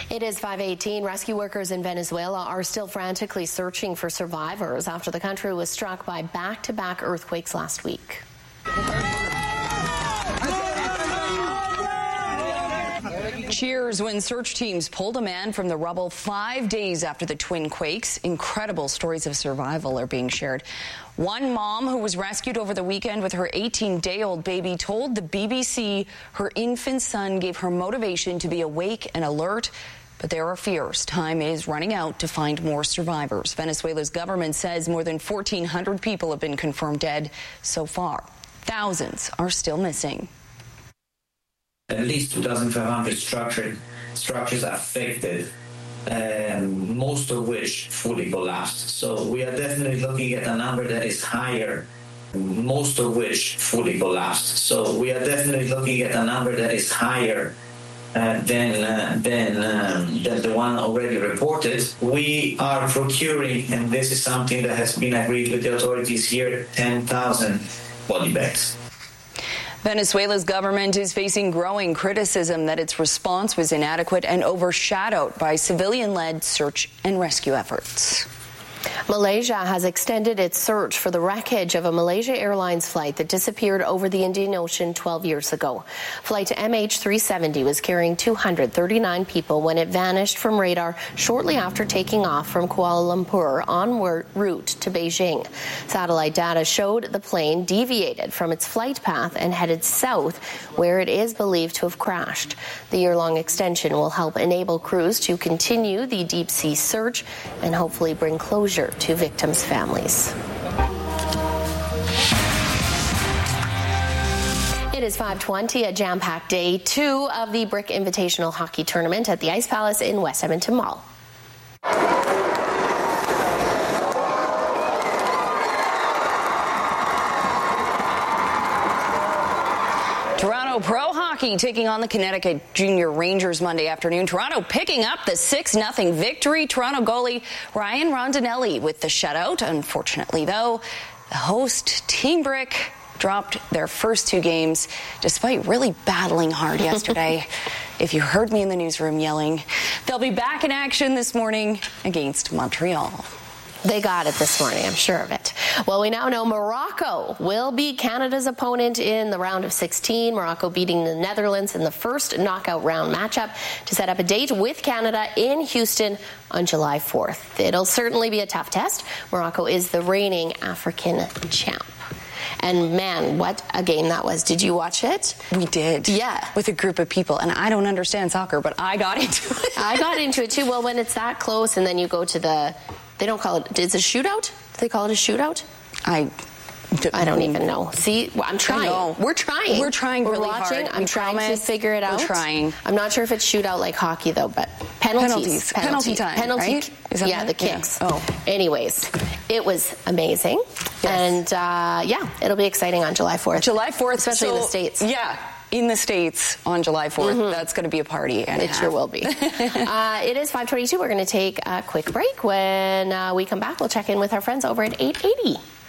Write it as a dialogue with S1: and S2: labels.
S1: It is 5:18. Rescue workers in Venezuela are still frantically searching for survivors after the country was struck by back-to-back earthquakes last week.
S2: Cheers when search teams pulled a man from the rubble 5 days after the twin quakes. Incredible stories of survival are being shared. One mom who was rescued over the weekend with her 18-day-old baby told the BBC her infant son gave her motivation to be awake and alert. But there are fears. Time is running out to find more survivors. Venezuela's government says more than 1,400 people have been confirmed dead so far. Thousands are still missing.
S3: At least 2,500 structures affected, most of which fully collapsed. So we are definitely looking at a number that is higher, most of which fully collapsed. So we are definitely looking at a number that is higher than the one already reported. We are procuring, and this is something that has been agreed with the authorities here, 10,000 body bags.
S2: Venezuela's government is facing growing criticism that its response was inadequate and overshadowed by civilian-led search and rescue efforts.
S1: Malaysia has extended its search for the wreckage of a Malaysia Airlines flight that disappeared over the Indian Ocean 12 years ago. Flight MH370 was carrying 239 people when it vanished from radar shortly after taking off from Kuala Lumpur en route to Beijing. Satellite data showed the plane deviated from its flight path and headed south, where it is believed to have crashed. The year-long extension will help enable crews to continue the deep-sea search and hopefully bring closure to victims' families. It is 5:20, a jam-packed day 2 of the Brick Invitational Hockey Tournament at the Ice Palace in West Edmonton Mall.
S2: Toronto Pro Hockey taking on the Connecticut Junior Rangers Monday afternoon. Toronto picking up the 6-0 victory. Toronto goalie Ryan Rondinelli with the shutout. Unfortunately, though, the host Team Brick dropped their first 2 games despite really battling hard yesterday. If you heard me in the newsroom yelling, they'll be back in action this morning against Montreal.
S1: They got it this morning, I'm sure of it. Well, we now know Morocco will be Canada's opponent in the round of 16. Morocco beating the Netherlands in the first knockout round matchup to set up a date with Canada in Houston on July 4th. It'll certainly be a tough test. Morocco is the reigning African champ. And man, what a game that was. Did you watch it?
S2: We did.
S1: Yeah.
S2: With a group of people. And I don't understand soccer, but I got into it.
S1: I got into it too. Well, when it's that close and then you go to the... They don't call it... Is it a shootout? Do they call it a shootout? I don't even know. See, well, I'm trying. We're trying.
S2: We're trying really
S1: watching.
S2: hard.
S1: I'm trying to figure it out.
S2: We're trying.
S1: I'm not sure if it's shootout like hockey, though, but penalties.
S2: Penalty time, right?
S1: Is that right? The kicks.
S2: Yeah. Oh.
S1: Anyways, it was amazing. Yes. And, it'll be exciting on July 4th.
S2: July 4th.
S1: Especially in the States.
S2: Yeah. In the States on July 4th. That's going to be a party. And
S1: it sure will be. It is 5:22. We're going to take a quick break. When we come back, we'll check in with our friends over at 880.